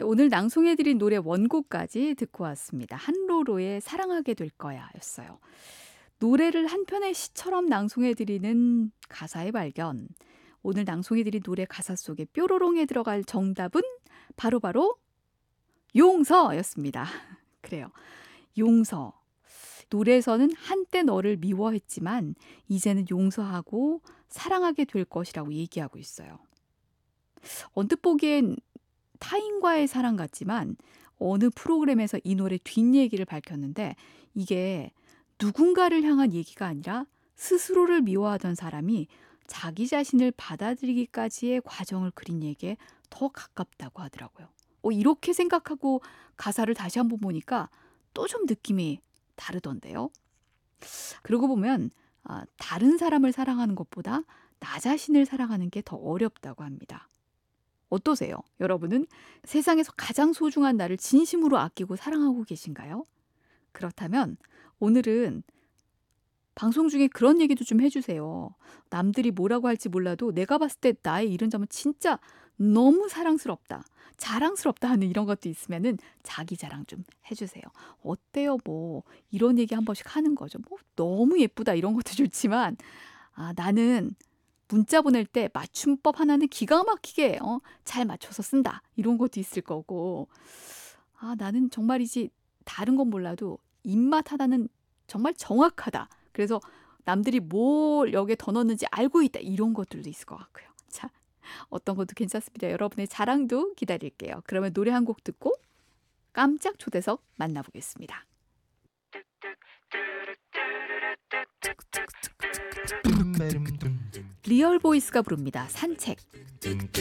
네, 오늘 낭송해드린 노래 원곡까지 듣고 왔습니다. 한로로의 사랑하게 될 거야 였어요. 노래를 한 편의 시처럼 낭송해드리는 가사의 발견. 오늘 낭송해드린 노래 가사 속에 뾰로롱에 들어갈 정답은 바로바로 용서였습니다. 그래요. 용서. 노래에서는 한때 너를 미워했지만 이제는 용서하고 사랑하게 될 것이라고 얘기하고 있어요. 언뜻 보기엔 타인과의 사랑 같지만 어느 프로그램에서 이 노래 뒷얘기를 밝혔는데 이게 누군가를 향한 얘기가 아니라 스스로를 미워하던 사람이 자기 자신을 받아들이기까지의 과정을 그린 얘기에 더 가깝다고 하더라고요. 이렇게 생각하고 가사를 다시 한번 보니까 또 좀 느낌이 다르던데요. 그러고 보면 다른 사람을 사랑하는 것보다 나 자신을 사랑하는 게 더 어렵다고 합니다. 어떠세요? 여러분은 세상에서 가장 소중한 나를 진심으로 아끼고 사랑하고 계신가요? 그렇다면 오늘은 방송 중에 그런 얘기도 좀 해주세요. 남들이 뭐라고 할지 몰라도 내가 봤을 때 나의 이런 점은 진짜 너무 사랑스럽다, 자랑스럽다 하는 이런 것도 있으면은 자기 자랑 좀 해주세요. 어때요? 뭐 이런 얘기 한 번씩 하는 거죠. 뭐 너무 예쁘다 이런 것도 좋지만 나는 문자 보낼 때 맞춤법 하나는 기가 막히게 잘 맞춰서 쓴다. 이런 것도 있을 거고 나는 정말이지 다른 건 몰라도 입맛 하나는 정말 정확하다. 그래서 남들이 뭘 여기에 더 넣었는지 알고 있다. 이런 것들도 있을 것 같고요. 자, 어떤 것도 괜찮습니다. 여러분의 자랑도 기다릴게요. 그러면 노래 한 곡 듣고 깜짝 초대석 만나보겠습니다. 리얼 보이스가 부릅니다. 산책.